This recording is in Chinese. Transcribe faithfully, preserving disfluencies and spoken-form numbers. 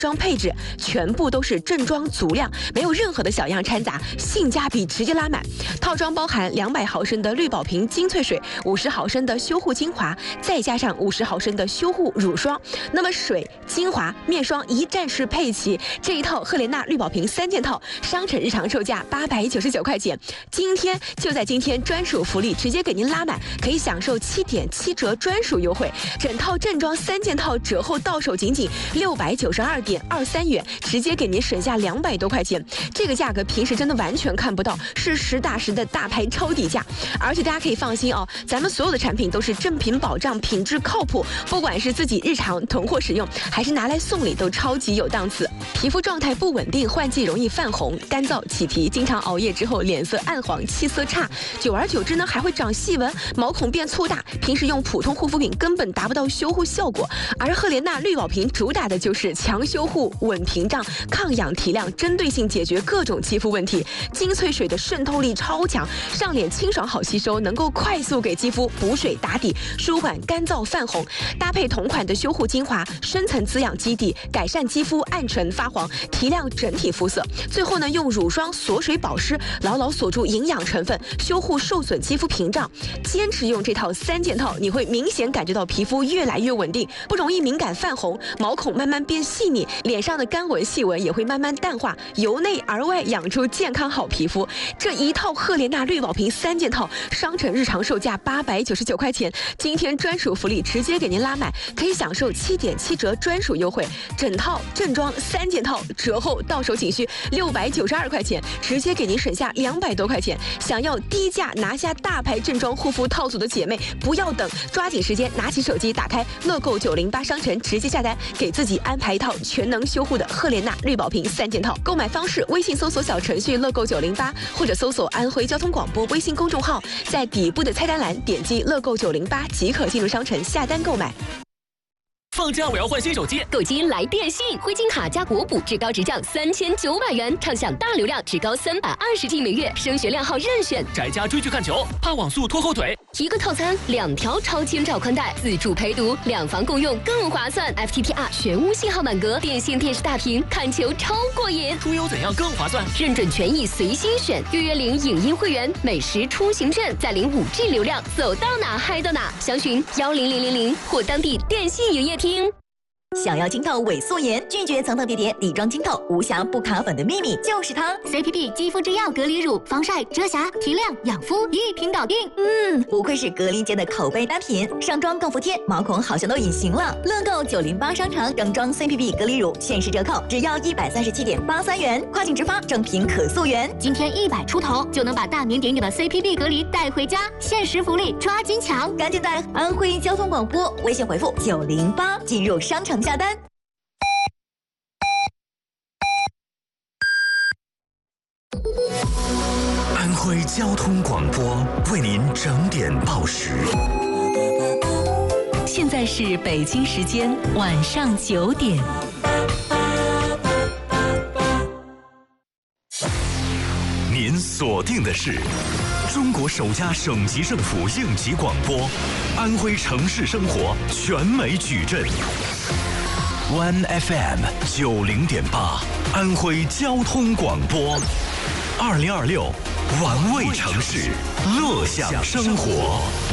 装配置全部都是正装足量，没有任何的小样掺杂，性价比直接拉满。套装包含两百毫升的绿宝瓶精粹水，五十毫升的修护精华，再加上五十毫升的修护乳霜。那么水、精华、面霜一站式配齐，这一套赫莲娜绿宝瓶三件套，商城日常售价八百九十九块钱，今天就在今天专属福利，直接给您拉满，可以享受七点七折专属优惠，整套正装三件套折后到手仅仅六百九十二点二三元，直接给您省下两百多块钱，这个价格平时真的完全看不到，是实打实的大牌超底价。而且大家可以放心哦，咱们所有的产品都是正品保障，品质靠谱，不管是自己日常囤货使用，还是拿来送礼，都超级有档次。皮肤状态不稳定，换季容易泛红、干燥、起皮，经常熬夜之后脸色暗黄、气色差，久而久之呢还会长细纹，毛孔变粗大，平时用普通护肤品根本达不到修护效果。而赫莲娜绿宝瓶主打的就是强修护、稳屏障、抗氧提亮，针对性解决各种肌肤问题。精粹水的渗透力超强，上脸清爽好吸收，能够快速给肌肤补水打底，舒缓干燥泛红。搭配同款的修护精华，深层滋养基底，改善肌肤暗沉发黄，提亮整体肤色。最后呢，用乳霜锁水保湿，牢牢锁住营养成分，修护受损肌肤屏障。坚持用这套三件套，你会明显感觉到皮肤越来越稳定，不容易敏感泛红，毛孔慢慢变细腻，脸上的干纹细纹也会慢慢淡化，由内而外养出健康好皮肤。这一套赫莲娜绿宝瓶三件套，商城日常售价八百九十九块钱，今天专属福利直接给您拉满，可以享受七点七折专属优惠，整套正装三件套折后到手仅需六百九十二块钱，直接给您省下两百多块钱。想要低价拿下大牌正装护肤套组的姐妹，不要等，抓紧时间拿起手机，打开乐购九零八商城，直接下单，给自己安排一套全能修护的赫莲娜绿宝瓶三件套。购买方式：微信搜索小程序乐购九零八，或者搜索安徽交通广播微信公众号，在底部的菜单栏点击乐购九零八即可进入商城下单购买。 放假我要换新手机， 购金来电信，灰金卡加国补至高直降三千九百元，畅享大流量至高三百二十 G 每月，升学靓号任选。 宅家追剧看球，怕网速拖后腿。 一个套餐，两条超千兆宽带，自助陪读，两房共用更划算。F T T R 全屋信号满格，电信电视大屏，看球超过瘾。 出游怎样更划算？ 认准权益随心选，预约领影音会员，每时出行券，再领五 G 流量，走到哪嗨到哪。详询幺零零零零或当地电信营业厅。 想要晶透萎缩炎，拒绝层层叠叠，底妆晶透无瑕不卡粉的秘密就是它 C P P 肌肤之钥隔离乳，防晒、遮瑕、提亮、养肤一瓶搞定。 嗯，不愧是隔离间的口碑单品，上妆更服帖，毛孔好像都隐形了。乐购九零八商城整装 C P P 隔离乳限时折扣，只要一百三十七点八三元，跨境直发，正品可溯源。 今天一百出头就能把大名鼎鼎的 C P P 隔离带回家，限时福利抓紧抢！ 赶紧在安徽交通广播微信回复九零八进入商城下单。 安徽交通广播为您整点报时。 现在是北京时间晚上九点。 您锁定的是中国首家省级政府应急广播，安徽城市生活全美矩阵。One F M 九零点八，安徽交通广播，二零二六，玩味城市，乐享生活。